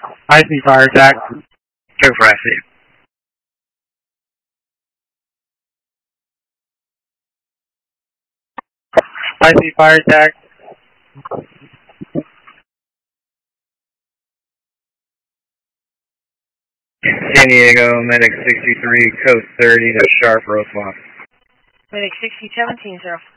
IC fire attack. Go for IC. IC fire attack. San Diego, Medic 63, Coast 30 to Sharp, Rosewood. Medic 60, 17, 0.